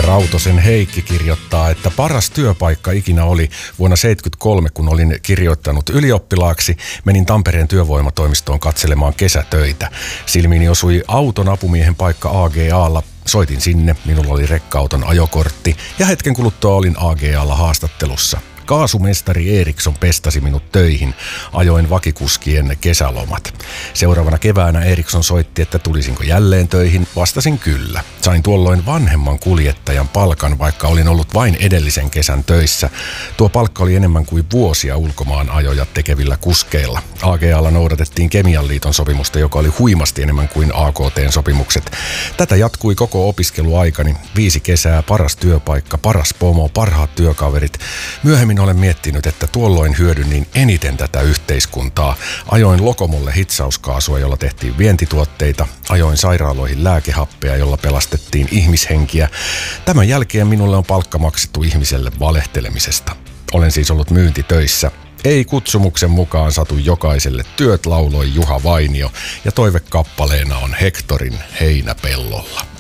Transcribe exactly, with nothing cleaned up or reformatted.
Rautosen Heikki kirjoittaa, että paras työpaikka ikinä oli vuonna seitsemänkymmentäkolme, kun olin kirjoittanut ylioppilaaksi. Menin Tampereen työvoimatoimistoon katselemaan kesätöitä. Silmiini osui auton apumiehen paikka A G A:lla. Soitin sinne, minulla oli rekka-auton ajokortti ja hetken kuluttua olin A G A:lla haastattelussa. Kaasumestari Eriksson pestasi minut töihin. Ajoin vakikuskien kesälomat. Seuraavana keväänä Eriksson soitti, että tulisinko jälleen töihin. Vastasin kyllä. Sain tuolloin vanhemman kuljettajan palkan, vaikka olin ollut vain edellisen kesän töissä. Tuo palkka oli enemmän kuin vuosia ulkomaan ajoja tekevillä kuskeilla. A G A:lla noudatettiin Kemianliiton sopimusta, joka oli huimasti enemmän kuin A K T:n sopimukset. Tätä jatkui koko opiskeluaikani. Viisi kesää, paras työpaikka, paras pomo, parhaat työkaverit. Myöhemmin olen miettinyt, että tuolloin hyödynnin eniten tätä yhteiskuntaa. Ajoin Lokomolle hitsauskaasua, jolla tehtiin vientituotteita. Ajoin sairaaloihin lääkehappea, jolla pelastettiin ihmishenkiä. Tämän jälkeen minulle on palkka maksettu ihmiselle valehtelemisesta. Olen siis ollut myyntitöissä. Ei kutsumuksen mukaan satu jokaiselle, työt lauloi Juha Vainio ja toivekappaleena on Hektorin Heinäpellolla.